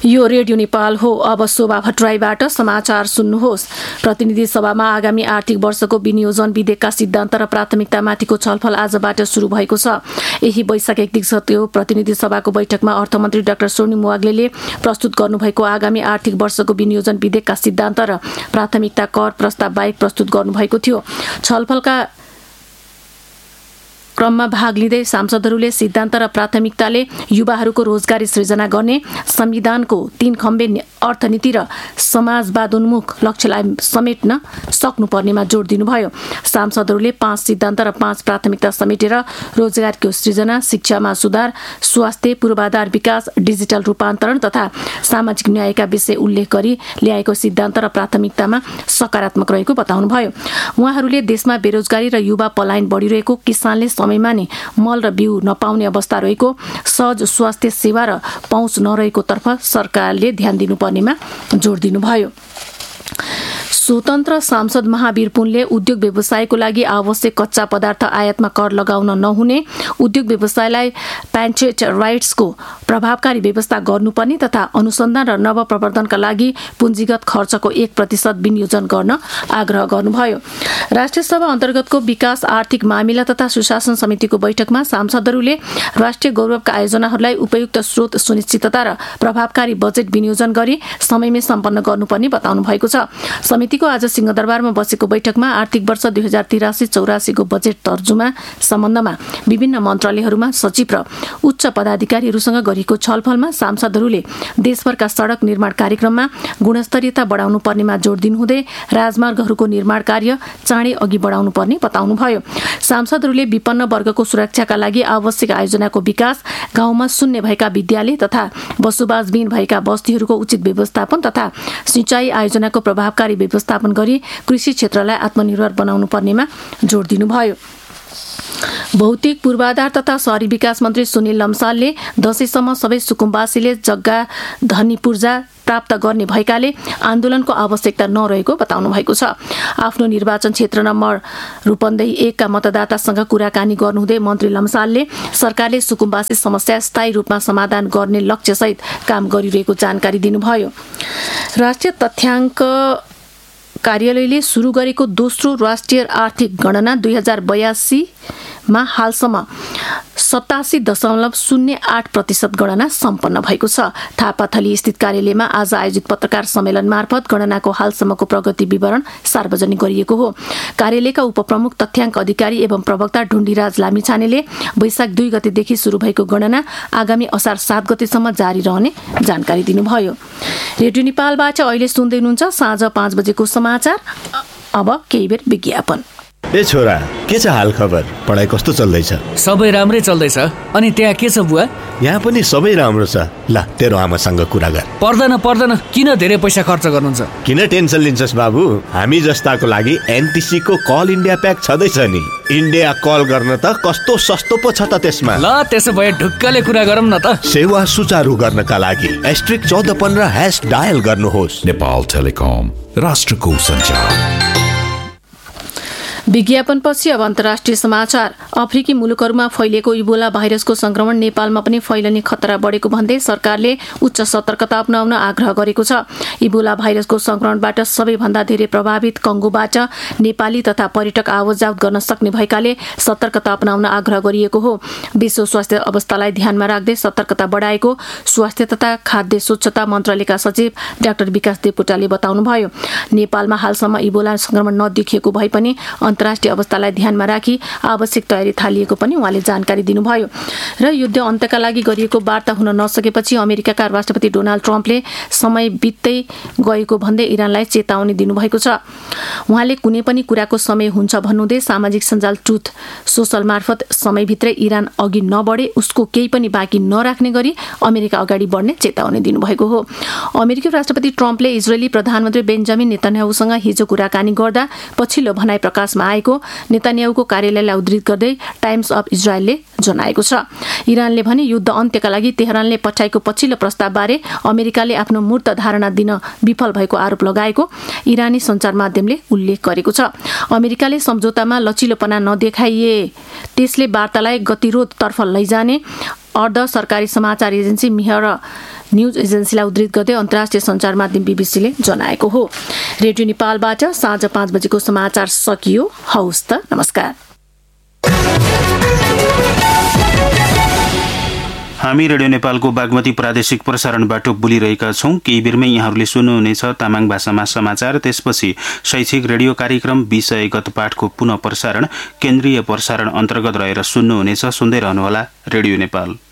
यो रेडियो नेपाल हो। अब शोभा भट्टराईबाट समाचार सुन्नुहोस्। प्रतिनिधि सभामा आगामी आर्थिक वर्षको विनियोजन विधेयकका सिद्धान्त र प्राथमिकतामाथिको छलफल आजबाट सुरु भएको छ। यही वैशाख 1 गतेको प्रतिनिधि सभाको बैठकमा अर्थमन्त्री डाक्टर सोर्णिम वाग्लेले प्रस्तुत गर्नुभएको आगामी आर्थिक वर्षको विनियोजन विधेयकका सिद्धान्त र प्राथमिकता कर प्रस्ताव बाहेक प्रस्तुत गर्नुभएको थियो। छलफलका क्रममा भाग लिँदै सांसदहरूले सिद्धान्त र प्राथमिकताले युवाहरूको रोजगारी सृजना गर्ने, संविधानको 3 खम्बे अर्थनीति र समाजवादोन्मुख लक्ष्यलाई समेट्न सक्नुपर्नेमा जोड दिनुभयो। सांसदहरूले 5 सिद्धान्त र 5 प्राथमिकता समेटेर रोजगारको सृजना, शिक्षामा सुधार, स्वास्थ्य, पूर्वाधार विकास, डिजिटल रूपान्तरण तथा सामाजिक न्यायका विषय उल्लेख गरी ल्याएको सिद्धान्त र प्राथमिकतामा सकारात्मक रहेको बताउनुभयो। उहाँहरूले देशमा बेरोजगारी र युवा पलायन बढिरहेको, किसानले समयमा नै मल र बिउ नपाउने अवस्था रहेको, सहज स्वास्थ्य सेवा र पहुँच नरहेको तर्फ सरकारले ध्यान दिनुपर्नेमा जोड दिनुभयो। स्वतन्त्र सांसद महावीर पुनले उद्योग व्यवसायको लागि आवश्यक कच्चा पदार्थ आयातमा कर लगाउन नहुने, उद्योग व्यवसायलाई प्याटेन्ट राइट्सको प्रभावकारी व्यवस्था गर्नुपर्ने तथा अनुसन्धान र नवप्रवर्धनका लागि पुँजीगत खर्चको 1% विनियोजन गर्न आग्रह गर्नुभयो। राष्ट्रिय सभा अन्तर्गतको विकास, आर्थिक मामिला तथा सुशासन समितिको बैठकमा सांसदहरूले राष्ट्रिय गौरवका आयोजनाहरूलाई उपयुक्त स्रोत, सुनिश्चितता र प्रभावकारी बजेट विनियोजन गरी समयमै सम्पन्न गर्नुपर्ने बताउनु भएको छ। समितिको आज सिंहदरबारमा बसेको बैठकमा आर्थिक वर्ष 2083-84 को बजेट तर्जुमा सम्बन्धमा विभिन्न मन्त्रालयहरूमा सचिव र उच्च पदाधिकारीहरूसँग गरिएको छलफलमा सांसदहरूले देशभरका सडक निर्माण कार्यक्रममा गुणस्तरीयता बढाउनु पर्नेमा जोड दिनुहुँदै राजमार्गहरूको निर्माण कार्य चाँडै अघि बढाउनु पर्ने बताउनुभयो। सांसदहरूले विपन्न वर्गको सुरक्षाका लागि आवश्यक आयोजनाको विकास, गाउँमा शून्य भएका विद्यालय तथा बसोबासविहीन भएका बस्तीहरूको उचित व्यवस्थापन तथा सिँचाइ आयोजनाको प्रभावकारी व्यवस्थापन गरी कृषि क्षेत्रलाई आत्मनिर्भर बनाउनु पर्नेमा जोड दिनुभयो। भौतिक पूर्वाधार तथा शहरी विकास मन्त्री सुनिल लम्सालले दशैंसम्म सबै सुकुम्बासीले जग्गा धनी पूर्जा प्राप्त गर्ने भएकाले आन्दोलनको आवश्यकता नरहेको बताउनु भएको छ। आफ्नो निर्वाचन क्षेत्र नम्बर रूपन्देही 1 का मतदातासँग कुराकानी गर्नुहुँदै मन्त्री लम्सालले सरकारले सुकुम्बासी समस्या स्थायी रूपमा समाधान गर्ने लक्ष्यसहित काम गरिरहेको जानकारी दिनुभयो। राष्ट्रिय तथ्याङ्क कार्यालयले सुरु गरेको दोस्रो राष्ट्रिय आर्थिक गणना 2082 मा हालसम्म 87.08% गणना सम्पन्न भएको छ। थापाथली स्थित कार्यालयमा आज आयोजित पत्रकार सम्मेलन मार्फत गणनाको हालसम्मको प्रगति विवरण सार्वजनिक गरिएको हो। कार्यालयका उपप्रमुख तथ्याङ्क अधिकारी एवं प्रवक्ता ढुण्डीराज लामिछानेले वैशाख 2 गतेदेखि सुरु भएको गणना आगामी असार 7 गतेसम्म जारी रहने जानकारी दिनुभयो। रेडियो नेपालबाट अहिले सुन्दै हुनुहुन्छ साँझ 5 बजेको समाचार। अब केही बेर विज्ञापन। ए छोरा, के छ हाल खबर? पढाइ कस्तो चल्दैछ? सबै राम्रै चल्दैछ। अनि त्यहाँ के छ बुवा? यहाँ पनि सबै राम्रो छ। ल, तेरो आमासँग कुरा गर। पर्दैन, किन धेरै पैसा खर्च गर्नुहुन्छ? किन टेन्सन लिन्छस् बाबु? हामी जस्ताको लागि एनटिसी को कल इन्डिया प्याक छँदैछ नि। इन्डिया कल गर्न त कस्तो सस्तो पो छ त त्यसमा। ल, त्यसो भए ढुक्कले कुरा गरौँ न त। सेवा सुचारू गर्नका लागि *1415# डायल गर्नुहोस्। नेपाल टेलिकम, राष्ट्रको सञ्चार। विज्ञापनपछि अब अन्तर्राष्ट्रिय समाचार। अफ्रिकी मुलुकहरूमा फैलिएको इबोला भाइरसको संक्रमण नेपालमा पनि फैलने खतरा बढेको भन्दै सरकारले उच्च सतर्कता अपनाउन आग्रह गरेको छ। इबोला भाइरसको संक्रमणबाट सबैभन्दा धेरै प्रभावित कङ्गोबाट नेपाली तथा पर्यटक आवतजावत गर्न सक्ने भएकाले सतर्कता अपनाउन आग्रह गरिएको हो। विश्व स्वास्थ्य अवस्थालाई ध्यानमा राख्दै सतर्कता बढाएको स्वास्थ्य तथा खाद्य स्वच्छता मन्त्रालयका सचिव डाक्टर विकास देवकोटाले बताउनुभयो। नेपालमा हालसम्म इबोला संक्रमण नदेखिएको भए पनि अन्तर्राष्ट्रिय अवस्थालाई ध्यानमा राखी आवश्यक तयारी थालिएको पनि उहाँले जानकारी दिनुभयो। र युद्ध अन्त्यका लागि गरिएको वार्ता हुन नसकेपछि अमेरिकाका राष्ट्रपति डोनाल्ड ट्रम्पले समय बित्दै गएको भन्दै इरानलाई चेतावनी दिनुभएको छ। उहाँले कुनै पनि कुराको समय हुन्छ भन्नुहुँदै सामाजिक सञ्जाल ट्रुथ सोसल मार्फत समयभित्रै इरान अघि नबढे उसको केही पनि बाँकी नराख्ने गरी अमेरिका अगाडि बढ्ने चेतावनी दिनुभएको हो। अमेरिकी राष्ट्रपति ट्रम्पले इजरायली प्रधानमन्त्री बेन्जामिन नेतन्याहुसँग हिजो कुराकानी गर्दा पछिल्लो भनाइ प्रकाशमा आएको नेतन्याहुको कार्यालयलाई उद्धृत गर्दै टाइम्स अफ इजरायलले जनाएको छ। इरानले भने युद्ध अन्त्यका लागि तेहरानले पठाएको पछिल्लो प्रस्तावबारे अमेरिकाले आफ्नो मूर्त धारणा दिन विफल भएको आरोप लगाएको इरानी सञ्चार माध्यमले उल्लेख गरेको छ। अमेरिकाले सम्झौतामा लचिलोपना नदेखाइए त्यसले वार्तालाई गतिरोधतर्फ लैजाने अर्ध सरकारी समाचार एजेन्सी मिहर न्युज एजेन्सीलाई उद्धृत गर्दै अन्तर्राष्ट्रिय सञ्चार माध्यम बीबीसीले जनाएको हो। रेडियो नेपालबाट साँझ 5 बजेको समाचार सकियो। हवस् त, नमस्कार। हामी रेडियो नेपालको बागमती प्रादेशिक प्रसारणबाट बोलिरहेका छौं। केही बेरमै यहाँहरूले सुन्नुहुनेछ तामाङ भाषामा समाचार, त्यसपछि शैक्षिक रेडियो कार्यक्रम विषयगत पाठको पुनः प्रसारण केन्द्रीय प्रसारण अन्तर्गत रहेर सुन्नुहुनेछ। सुन्दै रहनुहोला रेडियो नेपाल।